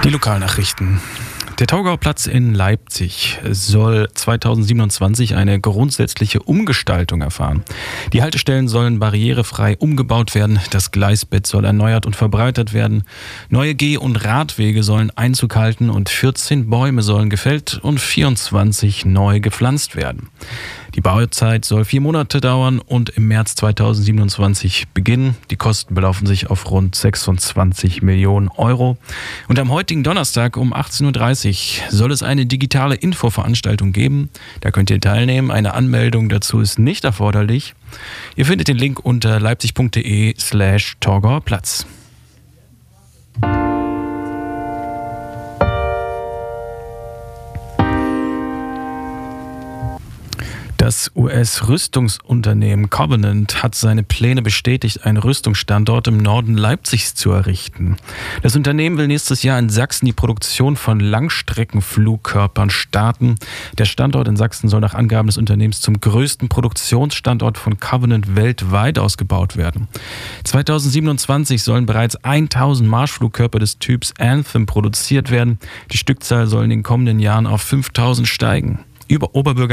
Die Lokalnachrichten. Der Torgauplatz in Leipzig soll 2027 eine grundsätzliche Umgestaltung erfahren. Die Haltestellen sollen barrierefrei umgebaut werden, das Gleisbett soll erneuert und verbreitert werden, neue Geh- und Radwege sollen Einzug halten und 14 Bäume sollen gefällt und 24 neu gepflanzt werden. Die Bauzeit soll 4 Monate dauern und im März 2027 beginnen. Die Kosten belaufen sich auf rund 26 Millionen Euro. Und am heutigen Donnerstag um 18.30 Uhr soll es eine digitale Infoveranstaltung geben. Da könnt ihr teilnehmen. Eine Anmeldung dazu ist nicht erforderlich. Ihr findet den Link unter leipzig.de/Torgauplatz. Das US-Rüstungsunternehmen Covenant hat seine Pläne bestätigt, einen Rüstungsstandort im Norden Leipzigs zu errichten. Das Unternehmen will nächstes Jahr in Sachsen die Produktion von Langstreckenflugkörpern starten. Der Standort in Sachsen soll nach Angaben des Unternehmens zum größten Produktionsstandort von Covenant weltweit ausgebaut werden. 2027 sollen bereits 1000 Marschflugkörper des Typs Anthem produziert werden. Die Stückzahl soll in den kommenden Jahren auf 5000 steigen. Oberbürgermeister